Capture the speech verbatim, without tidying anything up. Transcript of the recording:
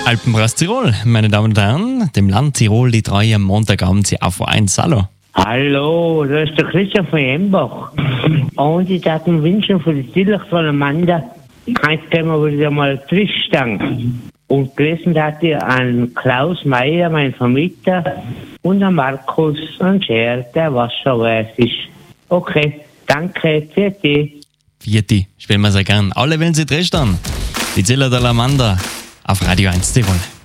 Alpenbrass Tirol, meine Damen und Herren, dem Land Tirol die Treue am Montagabend sie auf eins. Hallo. Hallo, da ist der Christian von Embach. Und ich darf mir wünschen von der Stille von Amanda, kannst du mir wieder mal Trischstang. Und gelesen hat ich an Klaus Meier, mein Vermieter, und an Markus und Scher, der wasserweiß ist. Okay, danke, Vierte. Vierte, spielen wir sehr gern. Alle wollen sie Trischstang. Die Zilla der Amanda auf Radio eins Tirol.